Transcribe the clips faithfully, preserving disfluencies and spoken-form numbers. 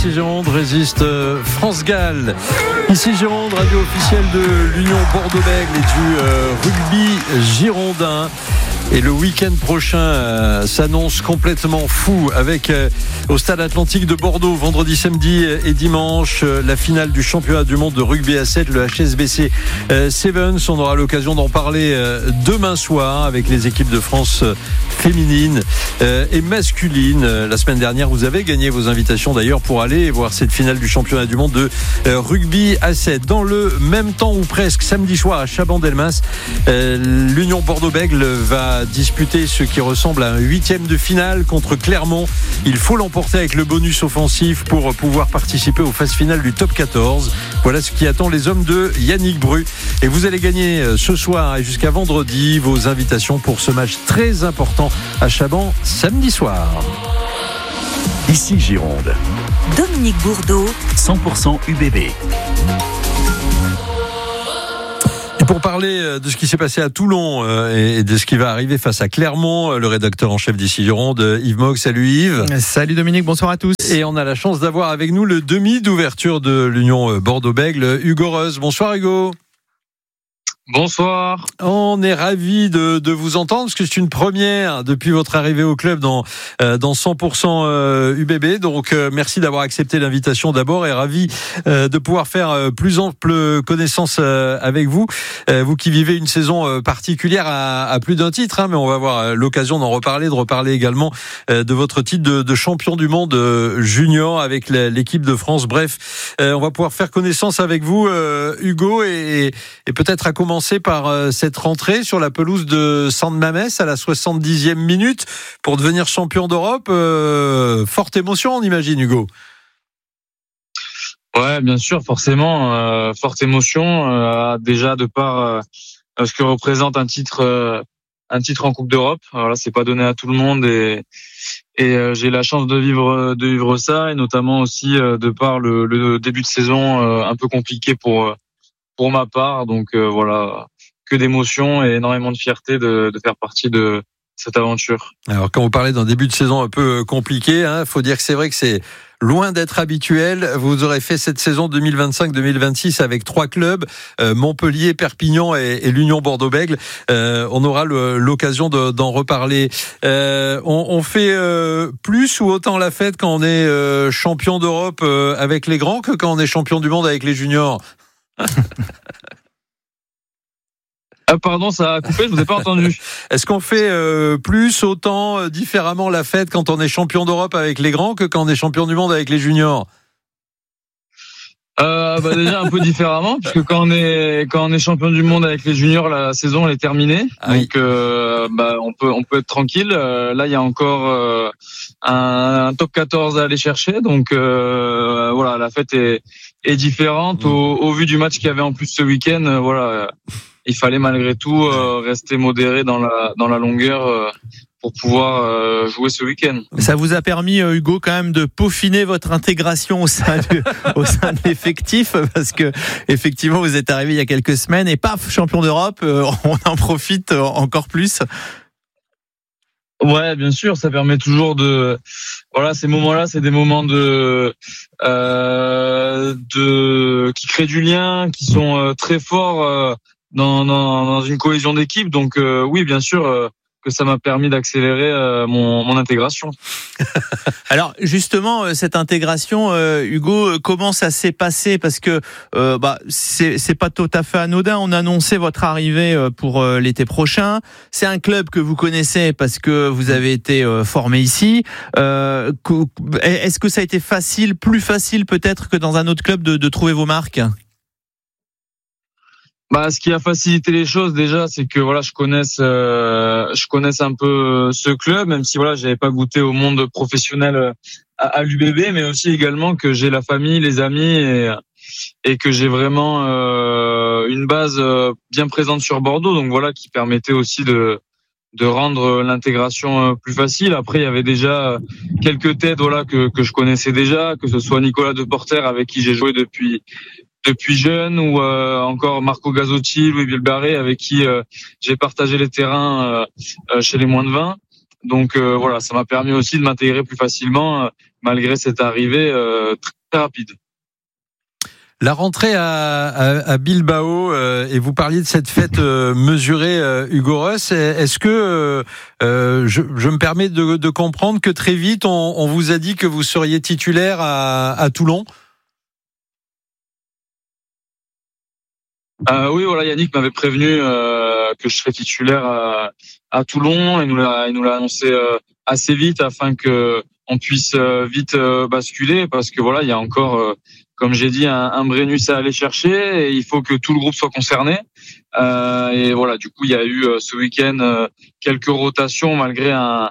Ici Gironde résiste France-Galles. Ici Gironde, radio officielle de l'Union Bordeaux-Bègles et du euh, rugby girondin. Et le week-end prochain euh, s'annonce complètement fou avec euh, au Stade Atlantique de Bordeaux, vendredi, samedi et dimanche, euh, la finale du championnat du monde de rugby à sept, le H S B C euh, Sevens. On aura l'occasion d'en parler euh, demain soir avec les équipes de France euh, féminines euh, et masculines. Euh, la semaine dernière, vous avez gagné vos invitations d'ailleurs pour aller voir cette finale du championnat du monde de euh, rugby à sept. Dans le même temps ou presque, samedi soir à Chaban-Delmas, euh, l'Union Bordeaux-Bègles va disputer ce qui ressemble à un huitième de finale contre Clermont. Il faut l'emporter avec le bonus offensif pour pouvoir participer aux phases finales du top quatorze. Voilà ce qui attend les hommes de Yannick Bru. Et vous allez gagner ce soir et jusqu'à vendredi vos invitations pour ce match très important à Chaban samedi soir. Ici Gironde. Dominique Bourdeau, cent pour cent U B B. Et pour parler de ce qui s'est passé à Toulon et de ce qui va arriver face à Clermont, le rédacteur en chef d'Ici Gironde, Yves Mogg. Salut Yves. Salut Dominique, bonsoir à tous. Et on a la chance d'avoir avec nous le demi d'ouverture de l'Union Bordeaux-Bègles, Hugo Reuz. Bonsoir Hugo. Bonsoir. On est ravis de, de vous entendre parce que c'est une première depuis votre arrivée au club dans, euh, dans cent pour cent euh, U B B. Donc euh, merci d'avoir accepté l'invitation d'abord et ravi euh, de pouvoir faire euh, plus ample connaissance euh, avec vous. Euh, vous qui vivez une saison euh, particulière à, à plus d'un titre, hein, mais on va avoir euh, l'occasion d'en reparler, de reparler également euh, de votre titre de, de champion du monde euh, junior avec la, l'équipe de France. Bref, euh, on va pouvoir faire connaissance avec vous, euh, Hugo, et, et peut-être à commencer par euh, cette rentrée sur la pelouse de Sainte-Mamès à la soixante-dixième minute pour devenir champion d'Europe. Euh, forte émotion, on imagine, Hugo. Ouais, bien sûr, forcément, euh, forte émotion. Euh, déjà de par euh, ce que représente un titre, euh, un titre en Coupe d'Europe. Alors là, c'est pas donné à tout le monde et et euh, j'ai la chance de vivre de vivre ça et notamment aussi euh, de par le, le début de saison euh, un peu compliqué pour pour ma part. Donc euh, voilà, que d'émotions et énormément de fierté de, de faire partie de cette aventure. Alors quand vous parlez d'un début de saison un peu compliqué, hein, faut dire que c'est vrai que c'est loin d'être habituel. Vous aurez fait cette saison deux mille vingt-cinq deux mille vingt-six avec trois clubs, euh, Montpellier, Perpignan et, et l'Union Bordeaux-Bègles. Euh, on aura le, l'occasion de, d'en reparler. Euh, on, on fait euh, plus ou autant la fête quand on est euh, champion d'Europe euh, avec les grands que quand on est champion du monde avec les juniors? Ah pardon, ça a coupé, je vous ai pas entendu. Est-ce qu'on fait euh, plus, autant, euh, différemment la fête quand on est champion d'Europe avec les grands que quand on est champion du monde avec les juniors? Euh, bah déjà un peu différemment, puisque quand on est quand on est champion du monde avec les juniors, la saison elle est terminée, ah donc oui. euh, bah on peut on peut être tranquille. Euh, là il y a encore euh, un, un top quatorze à aller chercher, donc euh, voilà, la fête est est différente. Mmh. Au, au vu du match qu'il y avait en plus ce week-end, euh, voilà, il fallait malgré tout euh, rester modéré dans la dans la longueur. Euh, pour pouvoir euh, jouer ce week-end. Ça vous a permis, Hugo, quand même de peaufiner votre intégration au sein de, au sein de l'effectif, parce que effectivement, vous êtes arrivé il y a quelques semaines et paf, champion d'Europe, euh, on en profite encore plus. Ouais, bien sûr, ça permet toujours de, voilà, ces moments-là, c'est des moments de, euh, de, qui créent du lien, qui sont euh, très forts euh, dans, dans, dans une cohésion d'équipe. Donc euh, oui, bien sûr. Euh, que ça m'a permis d'accélérer euh, mon, mon intégration. Alors justement, cette intégration, euh, Hugo, comment ça s'est passé? Parce que euh, bah c'est c'est pas tout à fait anodin. On a annoncé votre arrivée pour euh, l'été prochain. C'est un club que vous connaissez parce que vous avez été euh, formé ici. Euh, est-ce que ça a été facile, plus facile peut-être que dans un autre club de, de trouver vos marques? Bah, ce qui a facilité les choses déjà, c'est que voilà, je connaisse, euh, je connaisse un peu ce club, même si voilà, j'avais pas goûté au monde professionnel à, à l'U B B, mais aussi également que j'ai la famille, les amis et, et que j'ai vraiment euh, une base bien présente sur Bordeaux, donc voilà, qui permettait aussi de de rendre l'intégration plus facile. Après, il y avait déjà quelques têtes voilà que que je connaissais déjà, que ce soit Nicolas Deporter avec qui j'ai joué depuis. depuis jeune ou euh, encore Marco Gazzotti, Louis Bilbarré avec qui euh, j'ai partagé les terrains euh, chez les moins de vingt. Donc euh, voilà, ça m'a permis aussi de m'intégrer plus facilement malgré cette arrivée euh, très rapide. La rentrée à, à, à Bilbao, euh, et vous parliez de cette fête euh, mesurée, euh, Hugo Reuss. Est-ce que euh, je, je me permets de, de comprendre que très vite on, on vous a dit que vous seriez titulaire à, à Toulon? Euh, oui, voilà, Yannick m'avait prévenu euh, que je serais titulaire à, à Toulon. Il nous l'a, il nous l'a annoncé euh, assez vite afin que on puisse euh, vite euh, basculer, parce que voilà, il y a encore, euh, comme j'ai dit, un, un Brennus à aller chercher et il faut que tout le groupe soit concerné. Euh, et voilà, du coup, il y a eu euh, ce week-end euh, quelques rotations malgré un,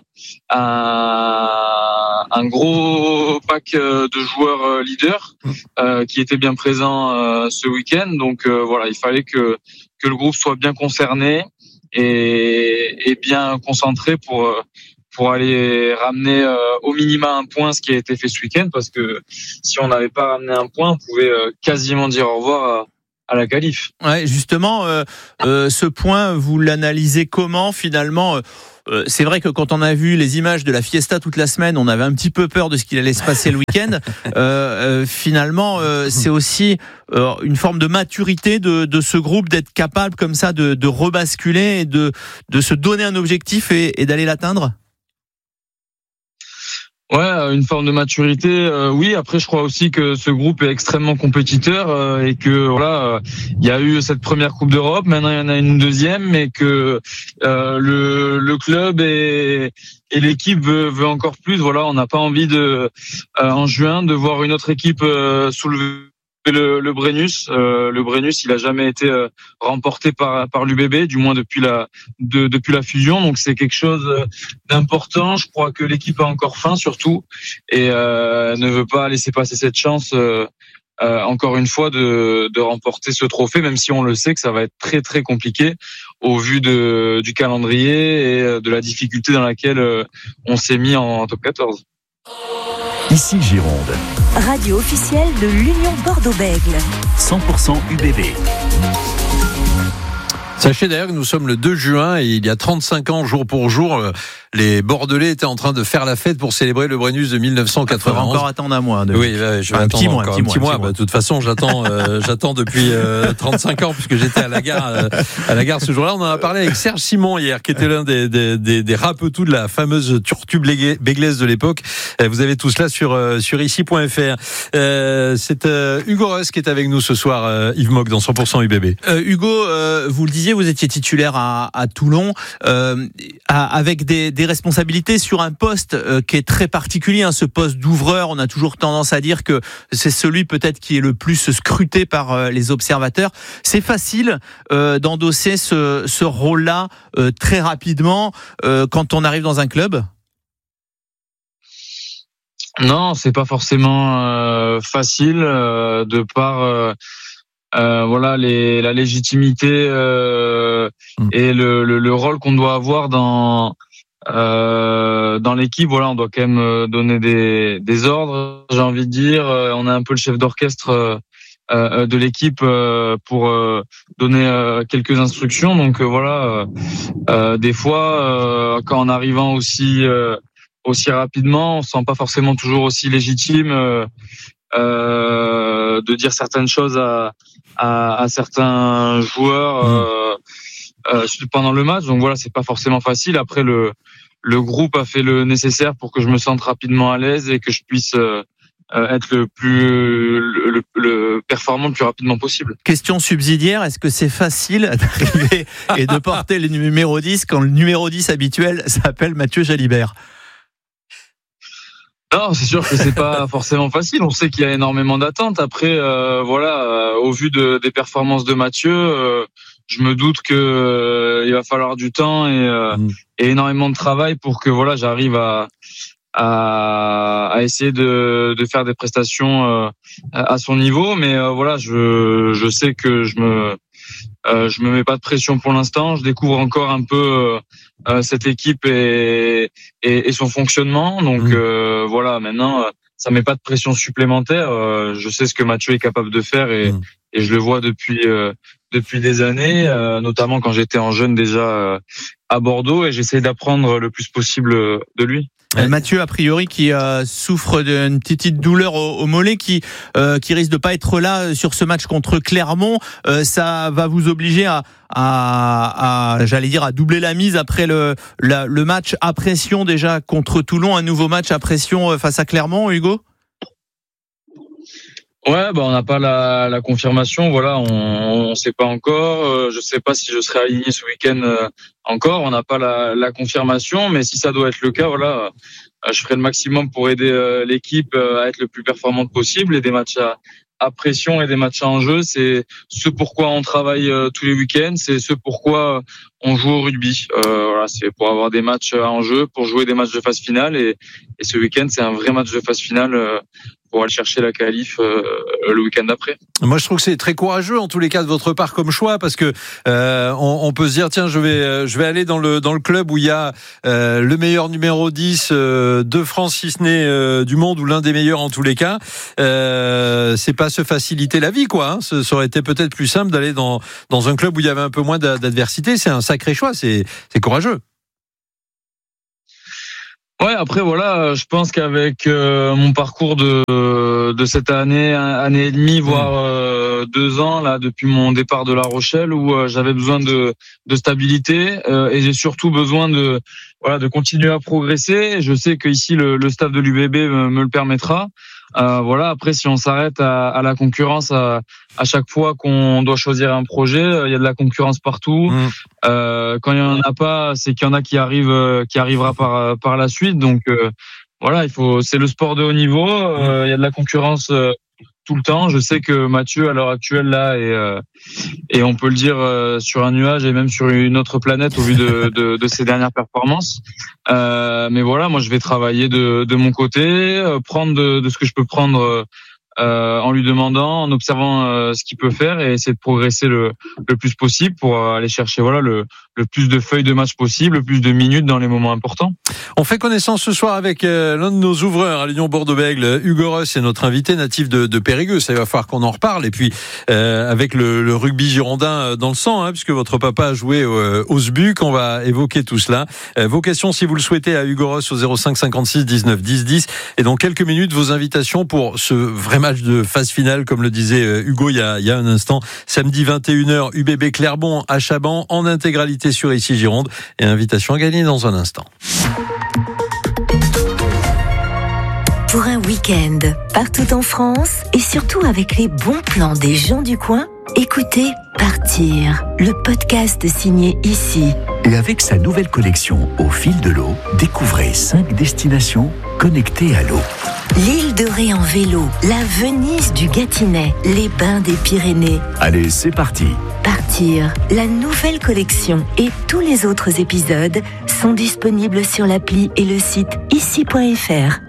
un, un gros pack euh, de joueurs euh, leaders euh, qui étaient bien présents euh, ce week-end. Donc euh, voilà, il fallait que que le groupe soit bien concerné et, et bien concentré pour euh, pour aller ramener euh, au minima un point, ce qui a été fait ce week-end, parce que si on n'avait pas ramené un point, on pouvait euh, quasiment dire au revoir à, à la qualif. Ouais, justement, euh, euh, ce point, vous l'analysez comment finalement? euh, C'est vrai que quand on a vu les images de la fiesta toute la semaine, on avait un petit peu peur de ce qu'il allait se passer le week-end. Euh, euh, finalement, euh, c'est aussi euh, une forme de maturité de, de ce groupe d'être capable comme ça de, de rebasculer et de, de se donner un objectif et, et d'aller l'atteindre. Ouais, une forme de maturité, euh, oui. Après, je crois aussi que ce groupe est extrêmement compétiteur euh, et que voilà, il euh, y a eu cette première Coupe d'Europe, maintenant il y en a une deuxième, mais que euh, le, le club et, et l'équipe veut, veut encore plus. Voilà, on n'a pas envie de euh, en juin de voir une autre équipe euh, soulever le, le Brennus. Euh, le Brennus, il a jamais été euh, remporté par par l'U B B, du moins depuis la de, depuis la fusion. Donc c'est quelque chose d'important. Je crois que l'équipe a encore faim surtout et euh, ne veut pas laisser passer cette chance. Euh, euh, encore une fois de de remporter ce trophée, même si on le sait que ça va être très très compliqué au vu de du calendrier et de la difficulté dans laquelle euh, on s'est mis en top quatorze. Ici Gironde. Radio officielle de l'Union Bordeaux-Bègles. cent pour cent U B B. Sachez d'ailleurs que nous sommes le deux juin et il y a trente-cinq ans, jour pour jour, les Bordelais étaient en train de faire la fête pour célébrer le Brennus de mille neuf cent quatre-vingt-onze. Il faut encore attendre un mois. De... Oui, là, je vais un attendre petit mois, encore un petit un petit mois. mois. Bah, de toute façon, j'attends, euh, j'attends depuis euh, trente-cinq ans puisque j'étais à la gare, euh, à la gare ce jour-là. On en a parlé avec Serge Simon hier, qui était l'un des des des, des rapetous de la fameuse Tortue Béglaise de l'époque. Vous avez tout cela sur euh, sur ici point f r. Euh, c'est euh, Hugo Reuss qui est avec nous ce soir, euh, Yves Mock dans cent pour cent U B B. Euh, Hugo, euh, vous le disiez, vous étiez titulaire à, à Toulon, euh, à, avec des, des responsabilités sur un poste euh, qui est très particulier, hein, ce poste d'ouvreur. On a toujours tendance à dire que c'est celui peut-être qui est le plus scruté par euh, les observateurs. C'est facile euh, d'endosser ce, ce rôle-là euh, très rapidement euh, quand on arrive dans un club. Non, c'est pas forcément euh, facile euh, de par euh, euh, voilà les la légitimité euh, mmh. et le, le, le rôle qu'on doit avoir dans euh, dans l'équipe. Voilà, on doit quand même donner des des ordres, j'ai envie de dire. On est un peu le chef d'orchestre euh, euh, de l'équipe euh, pour euh, donner euh, quelques instructions. Donc euh, voilà, euh, euh, des fois euh, quand en arrivant aussi euh, aussi rapidement, on se sent pas forcément toujours aussi légitime euh, euh, de dire certaines choses à, à, à certains joueurs euh, euh, pendant le match. Donc voilà, c'est pas forcément facile. Après, le le groupe a fait le nécessaire pour que je me sente rapidement à l'aise et que je puisse euh, être le plus le, le, le performant le plus rapidement possible. Question subsidiaire, est-ce que c'est facile d'arriver et de porter le numéro dix quand le numéro dix habituel s'appelle Mathieu Jalibert? Non, c'est sûr que c'est pas forcément facile. On sait qu'il y a énormément d'attentes. Après, euh, voilà, euh, au vu de, des performances de Mathieu, euh, je me doute que euh, il va falloir du temps et, euh, mmh. et énormément de travail pour que voilà, j'arrive à à, à essayer de, de faire des prestations euh, à son niveau. Mais euh, voilà, je je sais que je me euh, je me mets pas de pression pour l'instant. Je découvre encore un peu euh, cette équipe et, et et son fonctionnement. Donc mmh. euh, voilà, maintenant ça met pas de pression supplémentaire. Euh, je sais ce que Mathieu est capable de faire et mmh. et je le vois depuis euh, depuis des années, euh, notamment quand j'étais en jeune déjà euh, à Bordeaux, et j'essaie d'apprendre le plus possible de lui. Euh, Mathieu, a priori, qui euh, souffre d'une petite douleur au, au mollet, qui euh, qui risque de pas être là sur ce match contre Clermont. Euh, ça va vous obliger à, à, à j'allais dire, à doubler la mise après le la, le match à pression déjà contre Toulon, un nouveau match à pression face à Clermont, Hugo. Ouais, bah on n'a pas la, la confirmation, voilà, on ne sait pas encore. Euh, je sais pas si je serai aligné ce week-end euh, encore. On n'a pas la, la confirmation, mais si ça doit être le cas, voilà, euh, je ferai le maximum pour aider euh, l'équipe euh, à être le plus performante possible. Et des matchs à, à pression et des matchs à enjeu, c'est ce pourquoi on travaille euh, tous les week-ends, c'est ce pourquoi on joue au rugby. Euh, voilà, c'est pour avoir des matchs à enjeu, pour jouer des matchs de phase finale. Et, et ce week-end, c'est un vrai match de phase finale. Euh, pour aller chercher la qualif euh, le week-end d'après. Moi, je trouve que c'est très courageux en tous les cas de votre part comme choix, parce que euh, on, on peut se dire tiens, je vais je vais aller dans le dans le club où il y a euh, le meilleur numéro dix euh, de France, si ce n'est euh, du monde, ou l'un des meilleurs en tous les cas. Euh, c'est pas se faciliter la vie, quoi. Hein. Ça, ça aurait été peut-être plus simple d'aller dans dans un club où il y avait un peu moins d'adversité. C'est un sacré choix. C'est c'est courageux. Ouais, après voilà, je pense qu'avec euh, mon parcours de de cette année, année et demie, voire euh, deux ans là depuis mon départ de La Rochelle, où euh, j'avais besoin de de stabilité euh, et j'ai surtout besoin de voilà de continuer à progresser. Je sais que ici le, le staff de l'U B B me, me le permettra. Euh, voilà. Après, si on s'arrête à, à la concurrence à, à chaque fois qu'on doit choisir un projet, il y a de la concurrence partout. Mmh. Euh, quand il y en a pas, c'est qu'il y en a qui arrivent, qui arrivera par par la suite. Donc euh, voilà, il faut. C'est le sport de haut niveau. Euh, il y a de la concurrence euh, tout le temps. Je sais que Mathieu à l'heure actuelle là est euh, et on peut le dire euh, sur un nuage et même sur une autre planète au vu de de, de ses dernières performances. Euh, mais voilà, moi je vais travailler de de mon côté, euh, prendre de, de ce que je peux prendre. Euh, en lui demandant, en observant euh, ce qu'il peut faire et essayer de progresser le, le plus possible pour euh, aller chercher voilà le, le plus de feuilles de match possible, le plus de minutes dans les moments importants. On fait connaissance ce soir avec euh, l'un de nos ouvreurs à l'Union Bordeaux-Bègles, Hugo Ross, c'est notre invité natif de, de Périgueux. Ça va falloir qu'on en reparle. Et puis euh, avec le, le rugby girondin dans le sang, hein, puisque votre papa a joué euh, au S B U C, on va évoquer tout cela. Euh, vos questions, si vous le souhaitez, à Hugo Ross au zéro cinq cinquante-six dix-neuf dix dix. Et dans quelques minutes, vos invitations pour ce vrai match de phase finale, comme le disait Hugo il y a, il y a un instant, samedi vingt et une heures, U B B Clermont à Chaban, en intégralité sur Ici Gironde, et invitation à gagner dans un instant. Pour un week-end partout en France et surtout avec les bons plans des gens du coin, écoutez Partir, le podcast signé Ici. Et avec sa nouvelle collection Au fil de l'eau, découvrez cinq destinations connectées à l'eau. L'île de Ré en vélo, la Venise du Gâtinais, les bains des Pyrénées. Allez, c'est parti. Partir, la nouvelle collection et tous les autres épisodes sont disponibles sur l'appli et le site ici point f r.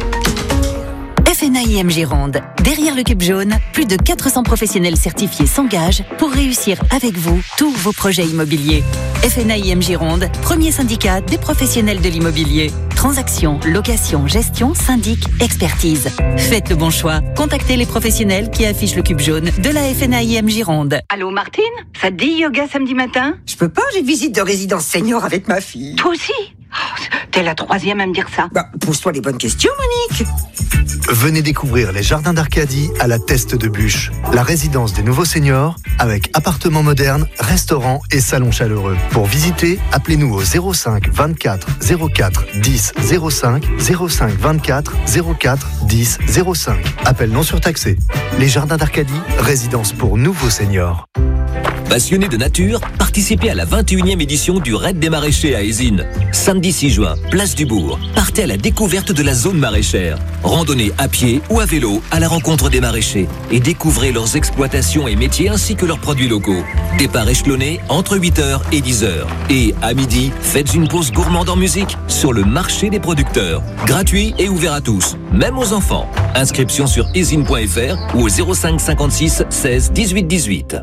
F N A I M Gironde. Derrière le cube jaune, plus de quatre cents professionnels certifiés s'engagent pour réussir avec vous tous vos projets immobiliers. F N A I M Gironde, premier syndicat des professionnels de l'immobilier. Transactions, location, gestion, syndic, expertise. Faites le bon choix. Contactez les professionnels qui affichent le cube jaune de la F N A I M Gironde. Allô Martine, ça te dit yoga samedi matin? Je peux pas, j'ai visite de résidence senior avec ma fille. Toi aussi? Oh, t'es la troisième à me dire ça. Bah, pose-toi les bonnes questions, Monique. Venez découvrir les jardins d'Arcadie à la Teste de Bûche, la résidence des nouveaux seniors avec appartements modernes, restaurants et salons chaleureux. Pour visiter, appelez-nous au zéro cinq vingt-quatre zéro quatre dix zéro cinq, zéro cinq vingt-quatre zéro quatre dix zéro cinq. Appel non surtaxé. Les jardins d'Arcadie, résidence pour nouveaux seniors. Passionné de nature, participez à la vingt et unième édition du Raid des Maraîchers à Ézines. Samedi six juin, place du Bourg. Partez à la découverte de la zone maraîchère. Randonnez à pied ou à vélo à la rencontre des maraîchers et découvrez leurs exploitations et métiers ainsi que leurs produits locaux. Départ échelonné entre huit heures et dix heures. Et à midi, faites une pause gourmande en musique sur le marché des producteurs. Gratuit et ouvert à tous, même aux enfants. Inscription sur ezine point f r ou au zéro cinq cinquante-six seize dix-huit dix-huit.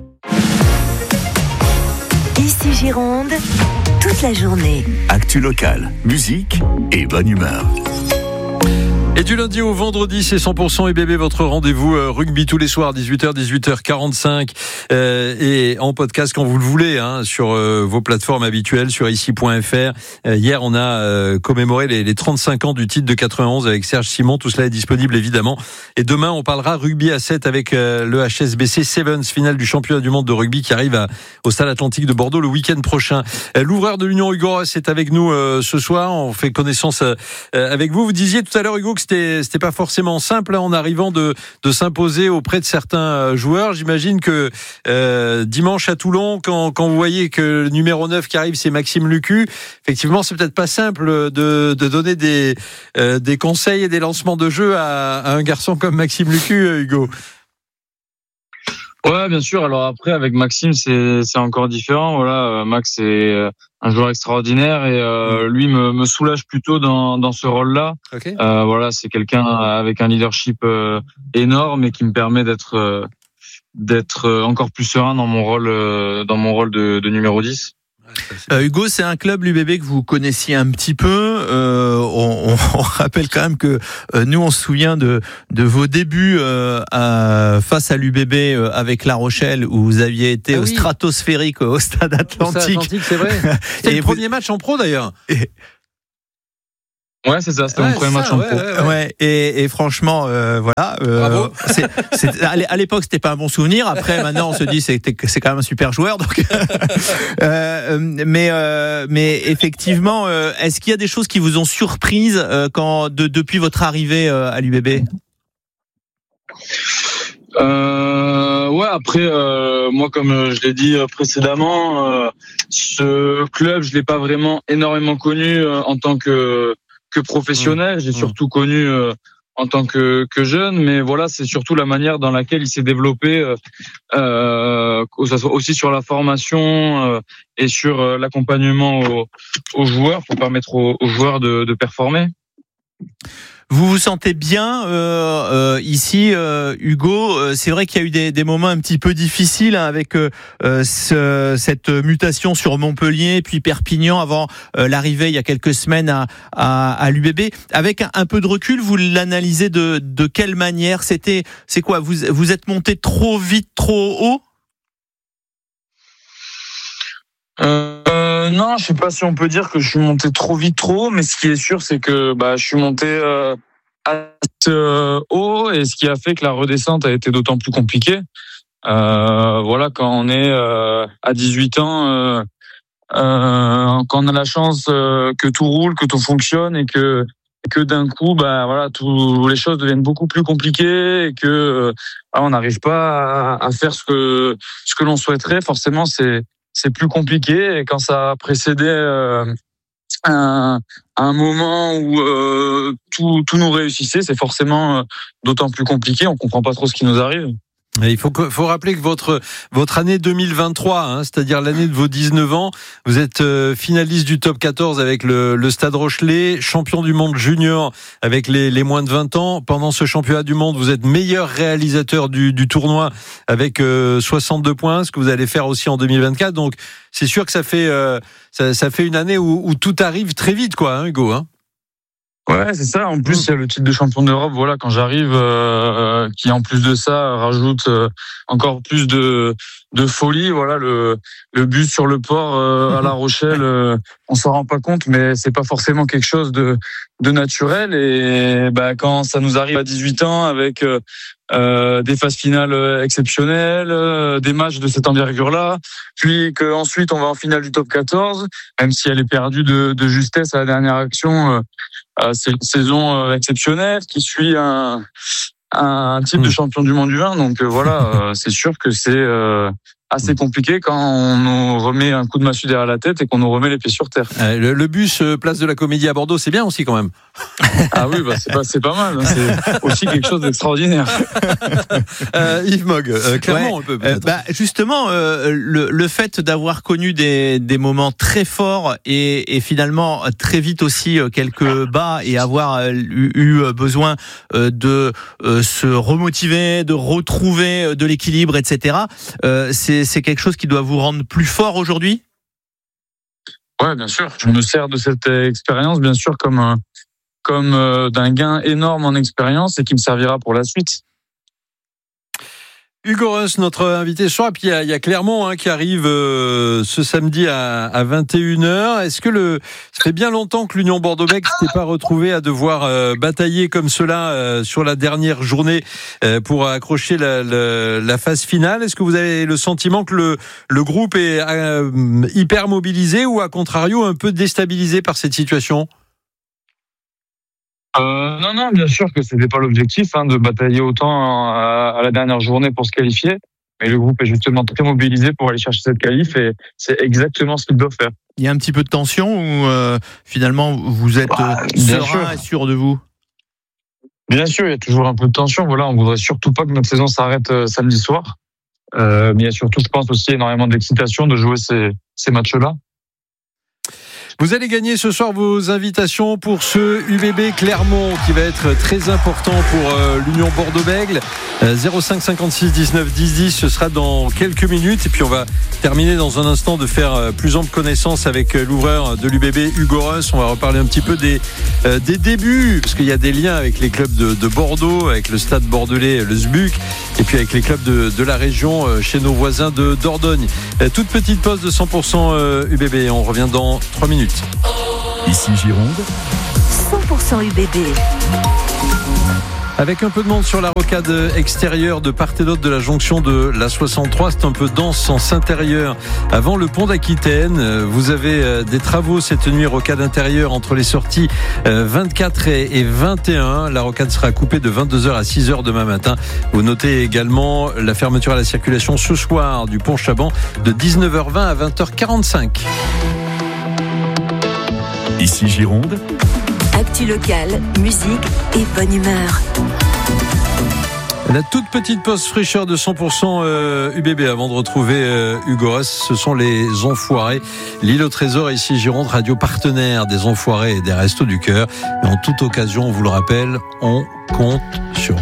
Ici Gironde, toute la journée. Actu locale, musique et bonne humeur. Et du lundi au vendredi, c'est cent pour cent U B B, votre rendez-vous euh, rugby tous les soirs, dix-huit heures, dix-huit heures quarante-cinq, euh, et en podcast quand vous le voulez, hein, sur euh, vos plateformes habituelles, sur ici point f r. Euh, hier, on a euh, commémoré les, les trente-cinq ans du titre de quatre-vingt-onze avec Serge Simon. Tout cela est disponible, évidemment. Et demain, on parlera rugby à sept avec euh, le H S B C Sevens, finale du championnat du monde de rugby qui arrive à, au Stade Atlantique de Bordeaux le week-end prochain. Euh, l'ouvreur de l'Union, Hugo Ross, est avec nous euh, ce soir. On fait connaissance euh, avec vous. Vous disiez tout à l'heure, Hugo, que C'était, c'était pas forcément simple hein, en arrivant de, de s'imposer auprès de certains joueurs. J'imagine que euh, dimanche à Toulon, quand, quand vous voyez que le numéro neuf qui arrive, c'est Maxime Lucu, effectivement, c'est peut-être pas simple de, de donner des, euh, des conseils et des lancements de jeu à, à un garçon comme Maxime Lucu, Hugo. Ouais, bien sûr. Alors après, avec Maxime, c'est c'est encore différent. Voilà, Max c'est un joueur extraordinaire et euh, lui me, me soulage plutôt dans dans ce rôle-là. Okay. Euh, voilà, c'est quelqu'un avec un leadership euh, énorme et qui me permet d'être euh, d'être encore plus serein dans mon rôle euh, dans mon rôle de, de numéro dix. Euh, Hugo, c'est un club, l'U B B, que vous connaissiez un petit peu. Euh, on, on, on rappelle quand même que euh, nous, on se souvient de, de vos débuts euh, à, face à l'U B B euh, avec La Rochelle, où vous aviez été ah, au oui. stratosphérique au Stade Atlantique. Au Stade Atlantique, c'est vrai. C'était le premier match en pro d'ailleurs. Et... Ouais, c'est ça, c'était ouais, mon premier ça, match en ouais, pro. Ouais, ouais. ouais et, et franchement, euh, voilà. Euh, Bravo. C'est, c'est, à l'époque, c'était pas un bon souvenir. Après, maintenant, on se dit que c'est, c'est quand même un super joueur. Donc, euh, mais, euh, mais effectivement, euh, est-ce qu'il y a des choses qui vous ont surprise euh, quand, de, depuis votre arrivée euh, à l'U B B? Euh, ouais, après, euh, moi, comme je l'ai dit précédemment, euh, ce club, je l'ai pas vraiment énormément connu euh, en tant que que professionnel. J'ai surtout connu euh, en tant que que jeune, mais voilà, c'est surtout la manière dans laquelle il s'est développé, euh, euh, que ça soit aussi sur la formation euh, et sur euh, l'accompagnement aux, aux joueurs pour permettre aux, aux joueurs de, de performer. Vous vous sentez bien euh, euh, ici, euh, Hugo? C'est vrai qu'il y a eu des, des moments un petit peu difficiles hein, avec euh, ce, cette mutation sur Montpellier, puis Perpignan avant euh, l'arrivée il y a quelques semaines à, à, à l'U B B. Avec un, un peu de recul, vous l'analysez de, de quelle manière? C'était, c'est quoi? Vous vous êtes monté trop vite, trop haut? Euh, non, je sais pas si on peut dire que je suis monté trop vite, trop haut, mais ce qui est sûr, c'est que bah, je suis monté euh, assez euh, haut, et ce qui a fait que la redescente a été d'autant plus compliquée. Euh, voilà, quand on est euh, à dix-huit ans, euh, euh, quand on a la chance euh, que tout roule, que tout fonctionne, et que et que d'un coup, bah voilà, tout, les choses deviennent beaucoup plus compliquées, et que euh, on n'arrive pas à, à faire ce que ce que l'on souhaiterait. Forcément, c'est c'est plus compliqué, et quand ça a précédé euh, un, un moment où euh, tout, tout nous réussissait, c'est forcément euh, d'autant plus compliqué. On comprend pas trop ce qui nous arrive. Il faut, faut rappeler que votre, votre année deux mille vingt-trois, hein, c'est-à-dire l'année de vos dix-neuf ans, vous êtes euh, finaliste du top quatorze avec le, le Stade Rochelais, champion du monde junior avec les, les moins de vingt ans. Pendant ce championnat du monde, vous êtes meilleur réalisateur du, du tournoi avec euh, soixante-deux points, ce que vous allez faire aussi en deux mille vingt-quatre. Donc c'est sûr que ça fait, euh, ça, ça fait une année où, où tout arrive très vite, quoi, hein, Hugo, hein. Ouais, c'est ça. En plus, c'est le titre de champion d'Europe. Voilà, quand j'arrive, euh, qui en plus de ça rajoute euh, encore plus de de folie. Voilà, le le but sur le port euh, à La Rochelle, euh, on s'en rend pas compte, mais c'est pas forcément quelque chose de de naturel. Et bah quand ça nous arrive à dix-huit ans avec euh, euh, des phases finales exceptionnelles, euh, des matchs de cette envergure-là, puis qu'ensuite on va en finale du top quatorze, même si elle est perdue de de justesse à la dernière action. Euh, Euh, c'est une saison euh, exceptionnelle qui suit un, un titre de champion du monde U vingt. Donc euh, voilà, euh, c'est sûr que c'est euh, assez compliqué quand on nous remet un coup de massue derrière la tête et qu'on nous remet les pieds sur terre. Euh, le, le bus euh, place de la Comédie à Bordeaux, c'est bien aussi quand même. Ah oui, bah c'est pas c'est pas mal. Hein, c'est aussi quelque chose d'extraordinaire. euh, Yves Mogg, euh, clairement ouais, un peu. Euh, bah justement, euh, le le fait d'avoir connu des des moments très forts et et finalement très vite aussi quelques bas et avoir eu, eu besoin de euh, se remotiver, de retrouver de l'équilibre, et cetera. Euh, c'est c'est quelque chose qui doit vous rendre plus fort aujourd'hui? Ouais, bien sûr. Je me sers de cette expérience, bien sûr, comme un comme euh, d'un gain énorme en expérience et qui me servira pour la suite. Hugo Reus, notre invité ce soir, et puis il y a, il y a Clermont hein, qui arrive euh, ce samedi à, à vingt et une heures. Est-ce que le ça fait bien longtemps que l'Union Bordeaux-Bègles s'était pas retrouvé à devoir euh, batailler comme cela euh, sur la dernière journée euh, pour accrocher la, la, la phase finale? Est-ce que vous avez le sentiment que le, le groupe est euh, hyper mobilisé ou à contrario un peu déstabilisé par cette situation? Euh, non, non, bien sûr que c'était pas l'objectif hein, de batailler autant à, à la dernière journée pour se qualifier. Mais le groupe est justement très mobilisé pour aller chercher cette qualif et c'est exactement ce qu'il doit faire. Il y a un petit peu de tension ou euh, finalement vous êtes bah, serein et sûr de vous? Bien sûr, il y a toujours un peu de tension. Voilà, on voudrait surtout pas que notre saison s'arrête euh, samedi soir. Euh, mais il y a surtout, je pense aussi, énormément d'excitation de jouer ces, ces matchs-là. Vous allez gagner ce soir vos invitations pour ce U B B Clermont qui va être très important pour euh, l'Union Bordeaux-Bègles. Euh, zéro cinq cinquante-six dix-neuf dix dix, ce sera dans quelques minutes. Et puis on va terminer dans un instant de faire euh, plus ample connaissance avec euh, l'ouvreur de l'U B B, Hugo Reus. On va reparler un petit peu des, euh, des débuts, parce qu'il y a des liens avec les clubs de, de Bordeaux, avec le stade bordelais, le S B U C, et puis avec les clubs de, de la région euh, chez nos voisins de Dordogne. Euh, toute petite pause de cent pour cent euh, U B B. On revient dans trois minutes. Ici Gironde, cent pour cent U B B. Avec un peu de monde sur la rocade extérieure de part et d'autre de la jonction de la soixante-trois, c'est un peu dense en sens intérieur avant le pont d'Aquitaine. Vous avez des travaux cette nuit, rocade intérieure entre les sorties vingt-quatre et vingt et un. La rocade sera coupée de vingt-deux heures à six heures demain matin. Vous notez également la fermeture à la circulation ce soir du pont Chaban de dix-neuf heures vingt à vingt heures quarante-cinq. ici Gironde. Actu locale, musique et bonne humeur. La toute petite pause fraîcheur de cent pour cent U B B avant de retrouver euh, Hugo Reus. Ce sont les Enfoirés. L'île au trésor ici Gironde, radio partenaire des Enfoirés et des Restos du Cœur. Et en toute occasion, on vous le rappelle, on compte sur